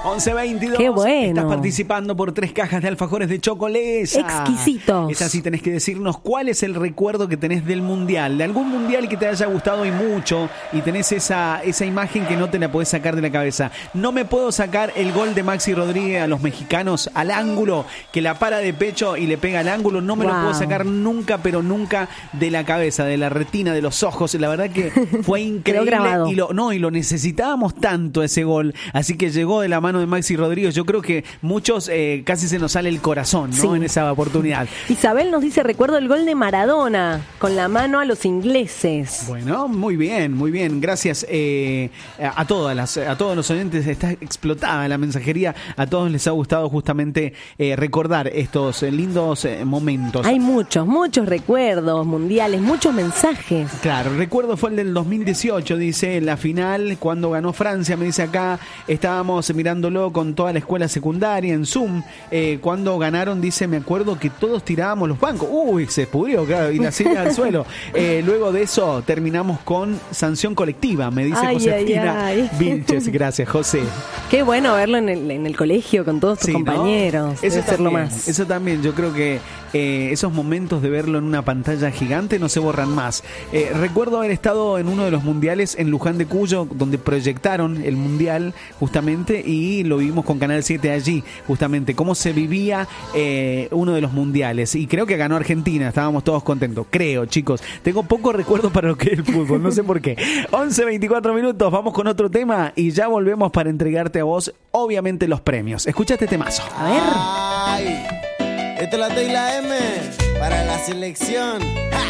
11:22. Qué bueno. Estás participando por 3 cajas de alfajores de Chocolesa. Exquisitos. Es así, tenés que decirnos cuál es el recuerdo que tenés del mundial, de algún mundial que te haya gustado y mucho, y tenés esa imagen que no te la podés sacar de la cabeza. No me puedo sacar el gol de Maxi Rodríguez a los mexicanos al ángulo, que la para de pecho y le pega al ángulo. No me lo puedo sacar nunca, pero nunca de la cabeza, de la retina, de los ojos. La verdad que fue increíble. Y lo necesitábamos tanto ese gol, así que llegó de la mano de Maxi Rodríguez. Yo creo que muchos casi se nos sale el corazón, ¿no? Sí. En esa oportunidad. Isabel nos dice, recuerdo el gol de Maradona con la mano a los ingleses. Bueno, muy bien, muy bien. Gracias a todos los oyentes. Está explotada la mensajería. A todos les ha gustado justamente recordar estos lindos momentos. Hay muchos recuerdos mundiales, muchos mensajes. Claro, recuerdo fue el del 2018, dice, la final, cuando ganó Francia, me dice acá, estábamos mirándolo con toda la escuela secundaria en Zoom. Cuando ganaron, dice, me acuerdo que todos tirábamos los bancos. Uy, se pudrió, claro, y la silla al suelo. Luego de eso terminamos con sanción colectiva, me dice Josefina Vilches. Gracias, José. Qué bueno verlo en el colegio con todos tus compañeros. ¿No? Eso también, yo creo que esos momentos de verlo en una pantalla gigante no se borran más. Recuerdo haber estado en uno de los mundiales en Luján de Cuyo, donde proyectaron el mundial justamente, y lo vimos con Canal 7 allí, justamente cómo se vivía uno de los mundiales, y creo que ganó Argentina. Estábamos todos contentos, creo, chicos. Tengo poco recuerdo para lo que es el fútbol, no sé por qué. 11:24 minutos, vamos con otro tema y ya volvemos para entregarte a vos, obviamente, los premios. Escucha este temazo. A ver. Ay, esto es la T y la M para la selección.